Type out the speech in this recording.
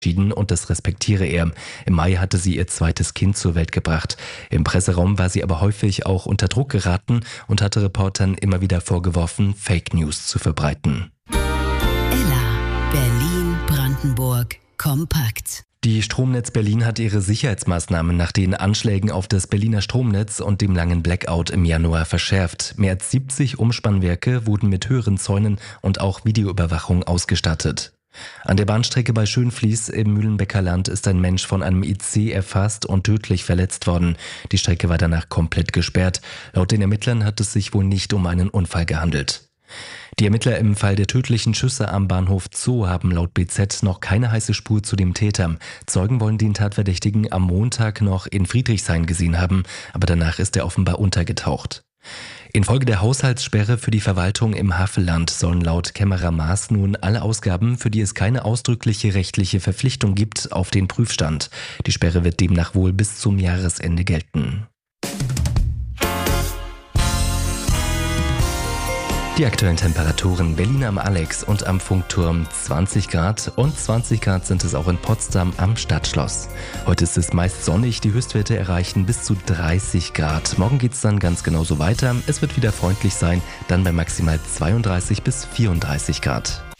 entschieden und das respektiere er. Im Mai hatte sie ihr zweites Kind zur Welt gebracht. Im Presseraum war sie aber häufig auch unter Druck geraten und hatte Reportern immer wieder vorgeworfen, Fake News zu verbreiten. Ella, Berlin, Brandenburg, kompakt. Die Stromnetz Berlin hat ihre Sicherheitsmaßnahmen nach den Anschlägen auf das Berliner Stromnetz und dem langen Blackout im Januar verschärft. Mehr als 70 Umspannwerke wurden mit höheren Zäunen und auch Videoüberwachung ausgestattet. An der Bahnstrecke bei Schönfließ im Mühlenbecker Land ist ein Mensch von einem IC erfasst und tödlich verletzt worden. Die Strecke war danach komplett gesperrt. Laut den Ermittlern hat es sich wohl nicht um einen Unfall gehandelt. Die Ermittler im Fall der tödlichen Schüsse am Bahnhof Zoo haben laut BZ noch keine heiße Spur zu dem Täter. Zeugen wollen den Tatverdächtigen am Montag noch in Friedrichshain gesehen haben, aber danach ist er offenbar untergetaucht. Infolge der Haushaltssperre für die Verwaltung im Havelland sollen laut Kämmerer Maaß nun alle Ausgaben, für die es keine ausdrückliche rechtliche Verpflichtung gibt, auf den Prüfstand. Die Sperre wird demnach wohl bis zum Jahresende gelten. Die aktuellen Temperaturen: Berlin am Alex und am Funkturm 20 Grad und 20 Grad sind es auch in Potsdam am Stadtschloss. Heute ist es meist sonnig, die Höchstwerte erreichen bis zu 30 Grad. Morgen geht es dann ganz genauso weiter. Es wird wieder freundlich sein, dann bei maximal 32 bis 34 Grad.